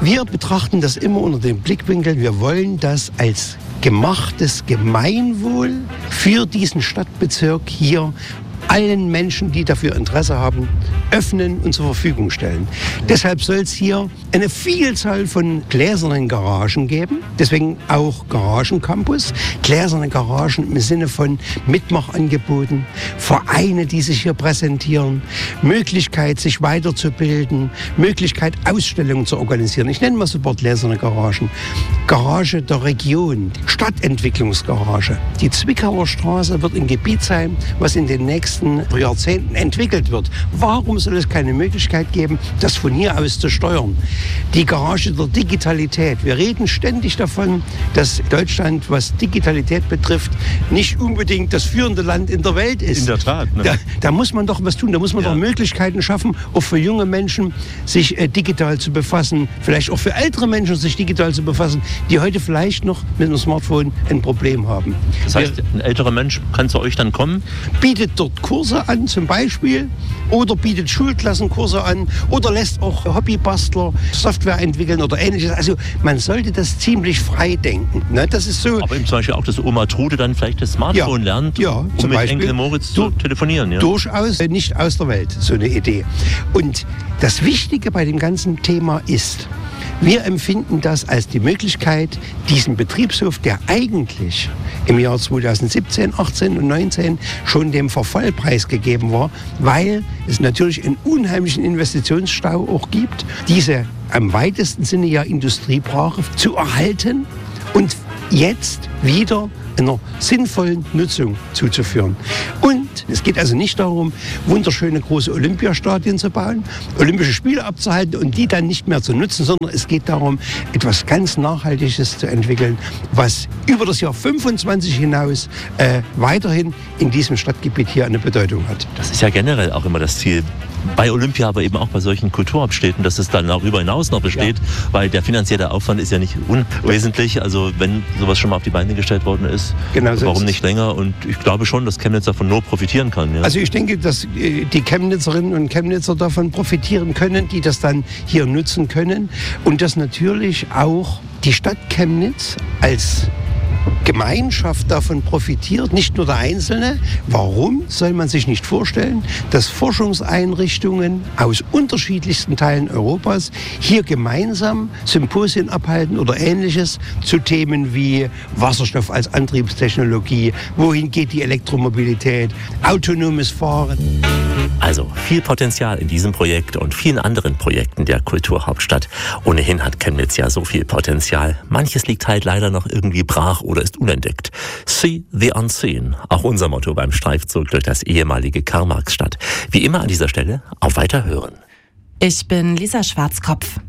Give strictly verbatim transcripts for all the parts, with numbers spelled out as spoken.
Wir betrachten das immer unter dem Blickwinkel, wir wollen das als gemachtes Gemeinwohl für diesen Stadtbezirk hier allen Menschen, die dafür Interesse haben, öffnen und zur Verfügung stellen. Deshalb soll es hier eine Vielzahl von gläsernen Garagen geben, deswegen auch Garagencampus. Gläserne Garagen im Sinne von Mitmachangeboten, Vereine, die sich hier präsentieren, Möglichkeit, sich weiterzubilden, Möglichkeit, Ausstellungen zu organisieren. Ich nenne mal sofort gläserne Garagen. Garage der Region, Stadtentwicklungsgarage. Die Zwickauer Straße wird ein Gebiet sein, was in den nächsten Jahrzehnten entwickelt wird. Warum soll es keine Möglichkeit geben, das von hier aus zu steuern? Die Garage der Digitalität. Wir reden ständig davon, dass Deutschland, was Digitalität betrifft, nicht unbedingt das führende Land in der Welt ist. In der Tat. Ne? Da, da muss man doch was tun. Da muss man ja. doch Möglichkeiten schaffen, auch für junge Menschen, sich äh, digital zu befassen. Vielleicht auch für ältere Menschen, sich digital zu befassen, die heute vielleicht noch mit dem Smartphone ein Problem haben. Das heißt, ein älterer Mensch kann zu euch dann kommen? Bietet dort Kurse an zum Beispiel oder bietet Schulklassenkurse an oder lässt auch Hobbybastler Software entwickeln oder ähnliches. Also man sollte das ziemlich frei denken. Ne? Das ist so. Aber eben zum Beispiel auch, dass Oma Trude dann vielleicht das Smartphone ja, lernt, ja, um zum mit Beispiel Enkel Moritz zu telefonieren. Ja? Durchaus nicht aus der Welt, so eine Idee. Und das Wichtige bei dem ganzen Thema ist, wir empfinden das als die Möglichkeit, diesen Betriebshof, der eigentlich im Jahr zweitausendsiebzehn, achtzehn und neunzehn schon dem Verfall preisgegeben war, weil es natürlich einen unheimlichen Investitionsstau auch gibt, diese am weitesten Sinne ja Industriebrache zu erhalten und jetzt wieder einer sinnvollen Nutzung zuzuführen. Und es geht also nicht darum, wunderschöne große Olympiastadien zu bauen, Olympische Spiele abzuhalten und die dann nicht mehr zu nutzen, sondern es geht darum, etwas ganz Nachhaltiges zu entwickeln, was über das Jahr fünfundzwanzig hinaus äh, weiterhin in diesem Stadtgebiet hier eine Bedeutung hat. Das ist ja generell auch immer das Ziel. Bei Olympia, aber eben auch bei solchen Kulturhauptstädten, dass es dann darüber hinaus noch besteht, ja. weil der finanzielle Aufwand ist ja nicht unwesentlich. Also wenn sowas schon mal auf die Beine gestellt worden ist, genau so warum nicht länger? Und ich glaube schon, dass Chemnitz davon nur profitieren kann. Ja? Also ich denke, dass die Chemnitzerinnen und Chemnitzer davon profitieren können, die das dann hier nutzen können. Und dass natürlich auch die Stadt Chemnitz als Gemeinschaft davon profitiert, nicht nur der Einzelne. Warum soll man sich nicht vorstellen, dass Forschungseinrichtungen aus unterschiedlichsten Teilen Europas hier gemeinsam Symposien abhalten oder Ähnliches zu Themen wie Wasserstoff als Antriebstechnologie, wohin geht die Elektromobilität, autonomes Fahren. Also viel Potenzial in diesem Projekt und vielen anderen Projekten der Kulturhauptstadt. Ohnehin hat Chemnitz ja so viel Potenzial. Manches liegt halt leider noch irgendwie brach oder ist unentdeckt. See the unseen. Auch unser Motto beim Streifzug durch das ehemalige Karl-Marx-Stadt. Wie immer an dieser Stelle auf Weiterhören. Ich bin Lisa Schwarzkopf.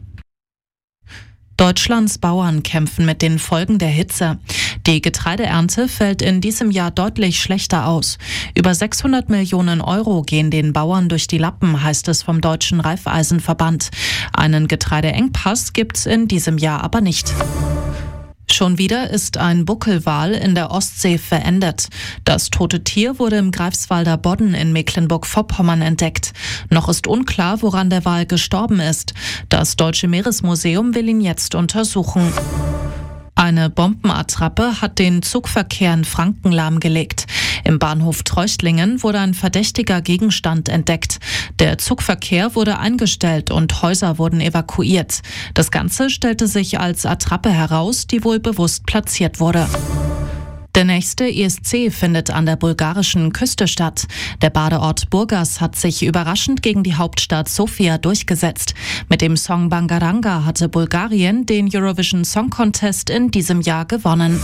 Deutschlands Bauern kämpfen mit den Folgen der Hitze. Die Getreideernte fällt in diesem Jahr deutlich schlechter aus. Über sechshundert Millionen Euro gehen den Bauern durch die Lappen, heißt es vom Deutschen Raiffeisenverband. Einen Getreideengpass gibt's in diesem Jahr aber nicht. Schon wieder ist ein Buckelwal in der Ostsee verendet. Das tote Tier wurde im Greifswalder Bodden in Mecklenburg-Vorpommern entdeckt. Noch ist unklar, woran der Wal gestorben ist. Das Deutsche Meeresmuseum will ihn jetzt untersuchen. Eine Bombenattrappe hat den Zugverkehr in Franken lahmgelegt. Im Bahnhof Treuchtlingen wurde ein verdächtiger Gegenstand entdeckt. Der Zugverkehr wurde eingestellt und Häuser wurden evakuiert. Das Ganze stellte sich als Attrappe heraus, die wohl bewusst platziert wurde. Der nächste E S C findet an der bulgarischen Küste statt. Der Badeort Burgas hat sich überraschend gegen die Hauptstadt Sofia durchgesetzt. Mit dem Song Bangaranga hatte Bulgarien den Eurovision Song Contest in diesem Jahr gewonnen.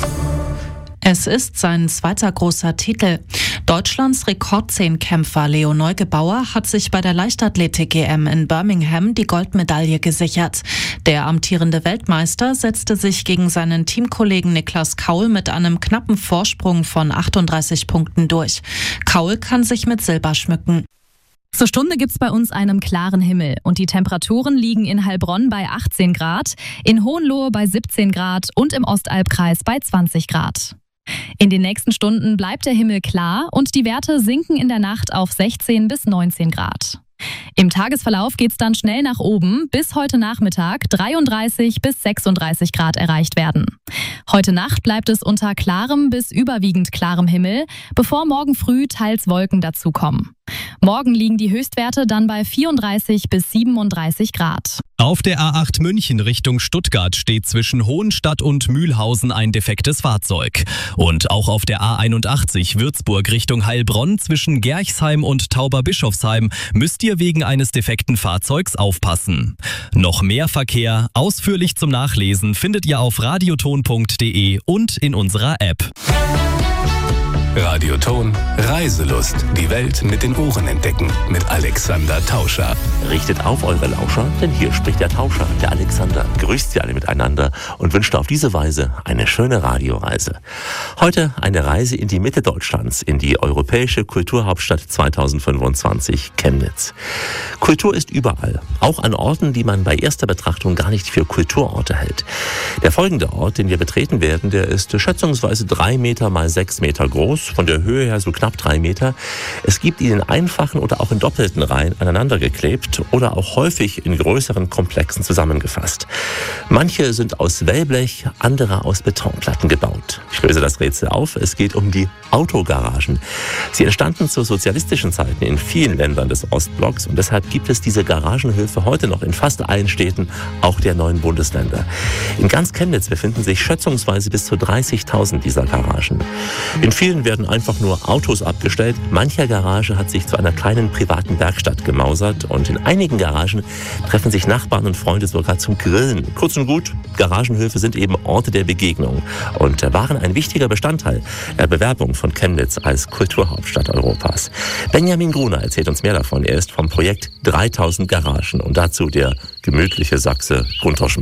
Es ist sein zweiter großer Titel. Deutschlands Rekordzehnkämpfer Leo Neugebauer hat sich bei der Leichtathletik-E M in Birmingham die Goldmedaille gesichert. Der amtierende Weltmeister setzte sich gegen seinen Teamkollegen Niklas Kaul mit einem knappen Vorsprung von achtunddreißig Punkten durch. Kaul kann sich mit Silber schmücken. Zur Stunde gibt's bei uns einen klaren Himmel und die Temperaturen liegen in Heilbronn bei achtzehn Grad, in Hohenlohe bei siebzehn Grad und im Ostalbkreis bei zwanzig Grad. In den nächsten Stunden bleibt der Himmel klar und die Werte sinken in der Nacht auf sechzehn bis neunzehn Grad. Im Tagesverlauf geht's dann schnell nach oben, bis heute Nachmittag dreiunddreißig bis sechsunddreißig Grad erreicht werden. Heute Nacht bleibt es unter klarem bis überwiegend klarem Himmel, bevor morgen früh teils Wolken dazukommen. Morgen liegen die Höchstwerte dann bei vierunddreißig bis siebenunddreißig Grad. Auf der A acht München Richtung Stuttgart steht zwischen Hohenstadt und Mühlhausen ein defektes Fahrzeug. Und auch auf der A einundachtzig Würzburg Richtung Heilbronn zwischen Gerchsheim und Tauberbischofsheim müsst ihr wegen eines defekten Fahrzeugs aufpassen. Noch mehr Verkehr, ausführlich zum Nachlesen, findet ihr auf radioton punkt de und in unserer App. Radioton Reiselust. Die Welt mit den Ohren entdecken. Mit Alexander Tauscher. Richtet auf eure Lauscher, denn hier spricht der Tauscher, der Alexander. Grüßt sie alle miteinander und wünscht auf diese Weise eine schöne Radioreise. Heute eine Reise in die Mitte Deutschlands, in die europäische Kulturhauptstadt zweitausendfünfundzwanzig, Chemnitz. Kultur ist überall, auch an Orten, die man bei erster Betrachtung gar nicht für Kulturorte hält. Der folgende Ort, den wir betreten werden, der ist schätzungsweise drei Meter mal sechs Meter groß, von der Höhe her so knapp drei Meter. Es gibt ihn in einfachen oder auch in doppelten Reihen aneinander geklebt oder auch häufig in größeren Komplexen zusammengefasst. Manche sind aus Wellblech, andere aus Betonplatten gebaut. Ich löse das Rätsel auf. Es geht um die Autogaragen. Sie entstanden zu sozialistischen Zeiten in vielen Ländern des Ostblocks und deshalb gibt es diese Garagenhöfe heute noch in fast allen Städten, auch der neuen Bundesländer. In ganz Chemnitz befinden sich schätzungsweise bis zu dreißigtausend dieser Garagen. In vielen werden einfach nur Autos abgestellt. Mancher Garage hat sich zu einer kleinen privaten Werkstatt gemausert und in einigen Garagen treffen sich Nachbarn und Freunde sogar zum Grillen. Kurz und gut, Garagenhöfe sind eben Orte der Begegnung und waren ein wichtiger Bestandteil der Bewerbung von Chemnitz als Kulturhauptstadt Europas. Benjamin Gruner erzählt uns mehr davon. Er ist vom Projekt dreitausend Garagen und dazu der gemütliche Sachse Gunther Schmidt.